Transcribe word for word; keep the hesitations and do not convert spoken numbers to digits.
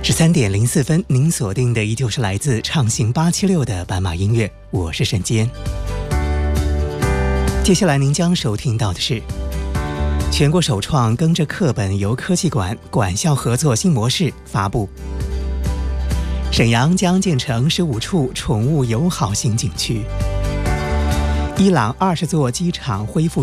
十三点零四分，您锁定的依旧是来自畅行八七六的斑马音乐，我是沈坚。接下来您将收听到的是全国首创跟着课本游科技馆管校合作新模式发布。沈阳将建成十五处宠物友好型景区。伊朗二十座机场恢复